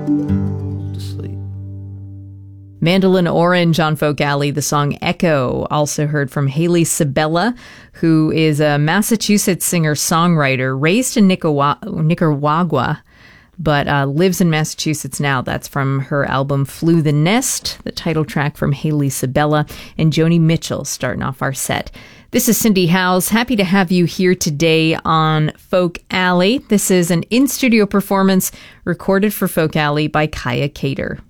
To sleep. Mandolin Orange on Folk Alley, the song Echo. Also heard from Hayley Sabella, who is a Massachusetts singer-songwriter raised in Nicaragua, but lives in Massachusetts now. That's from her album Flew the Nest, the title track from Hayley Sabella, and Joni Mitchell starting off our set. This is Cindy Howes. Happy to have you here today on Folk Alley. This is an in-studio performance recorded for Folk Alley by Kaya Cater.